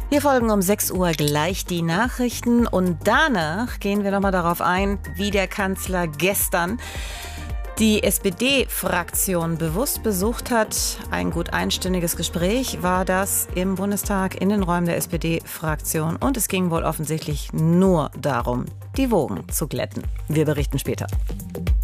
Hier folgen um 6 Uhr gleich die Nachrichten und danach gehen wir nochmal darauf ein, wie der Kanzler gestern die SPD-Fraktion bewusst besucht hat. Ein gut einstündiges Gespräch war das im Bundestag in den Räumen der SPD-Fraktion. Und es ging wohl offensichtlich nur darum, die Wogen zu glätten. Wir berichten später.